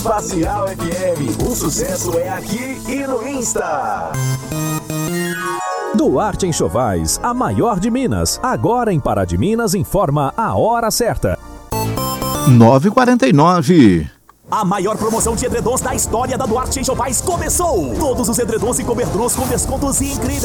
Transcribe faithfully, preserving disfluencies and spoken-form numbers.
Facial F M, o sucesso é aqui e no Insta. Duarte Enxovais, a maior de Minas. Agora em Pará de Minas informa a hora certa. nove e quarenta e nove. A maior promoção de edredons da história da Duarte Enxovais começou! Todos os edredons e cobertores com descontos incríveis.